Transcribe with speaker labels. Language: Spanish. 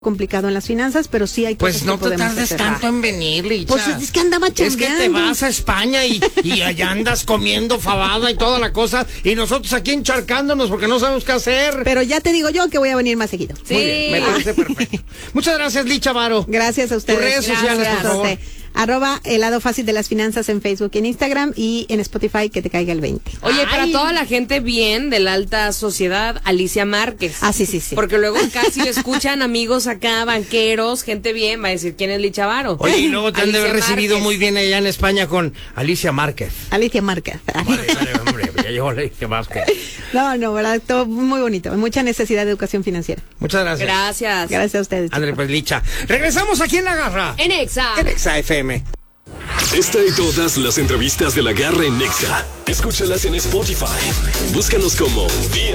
Speaker 1: complicado en las finanzas, pero sí hay cosas
Speaker 2: Pues no
Speaker 1: que podemos
Speaker 2: te tardes
Speaker 1: hacer.
Speaker 2: tanto en venir, Licha.
Speaker 1: Pues es que andaba chambeando.
Speaker 2: Es que te vas a España y allá andas comiendo fabada y toda la cosa, y nosotros aquí encharcándonos porque no sabemos qué hacer.
Speaker 1: Pero ya te digo yo que voy a venir más seguido.
Speaker 3: Sí.
Speaker 2: Muy bien, me parece perfecto. Muchas gracias, Licha Varo.
Speaker 1: Gracias a ustedes.
Speaker 2: Tus redes sociales, por favor.
Speaker 1: @el lado fácil de las finanzas en Facebook y en Instagram, y en Spotify que te caiga el 20.
Speaker 3: Oye, para
Speaker 2: Ay.
Speaker 3: toda la gente bien de la alta sociedad, Alicia Márquez.
Speaker 1: Ah, sí.
Speaker 3: Porque luego casi le escuchan amigos acá, banqueros, gente bien, va a decir, ¿quién es Licha Varo?
Speaker 2: Oye, y luego te han de haber
Speaker 3: Alicia
Speaker 2: recibido
Speaker 3: Márquez.
Speaker 2: muy bien allá en España con Alicia Márquez.
Speaker 1: Alicia Márquez.
Speaker 2: Vale, hombre, ya llegó Alicia Márquez.
Speaker 1: No, verdad, todo muy bonito. Mucha necesidad de educación financiera.
Speaker 2: Muchas gracias.
Speaker 3: Gracias.
Speaker 1: Gracias a ustedes.
Speaker 2: André, pues Licha. Regresamos aquí en La Garra.
Speaker 3: En Exa.
Speaker 2: En Exa FM.
Speaker 4: Esta y todas las entrevistas de La Garra en Nexa. Escúchalas en Spotify. Búscanos como